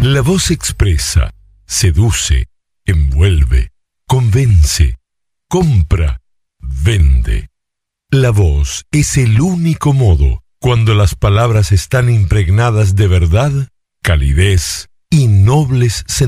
La voz expresa, seduce, envuelve, convence, compra, vende. La voz es el único modo, cuando las palabras están impregnadas de verdad, calidez y nobles sentimientos,